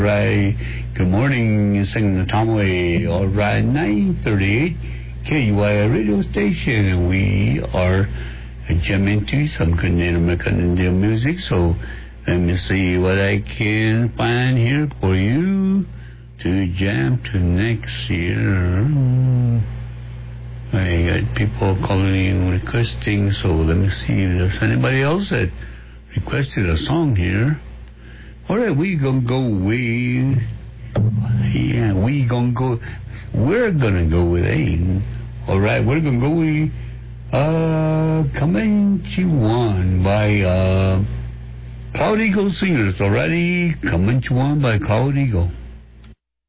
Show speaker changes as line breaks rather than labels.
Right. Good morning, singing the Tomway. All right, 938 KUI radio station. And we are jamming to some good American Indian music. So let me see what I can find here for you to jam to next year. I got people calling, requesting. So let me see if there's anybody else that requested a song here. All right, we're going to go with... We're going to go with A. All right, we're going to go with Comanche One by Cloud Eagle Singers. Alrighty, Comanche One by Cloud Eagle.